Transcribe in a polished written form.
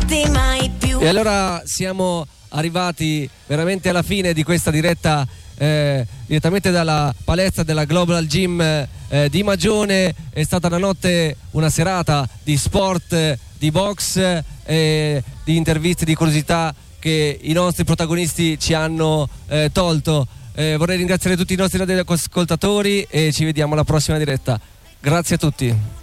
lasciarti mai più. E allora siamo arrivati veramente alla fine di questa diretta direttamente dalla palestra della Global Gym di Magione. È stata una serata di sport, di box, di interviste, di curiosità che i nostri protagonisti ci hanno tolto. Vorrei ringraziare tutti i nostri ascoltatori e ci vediamo alla prossima diretta. Grazie a tutti.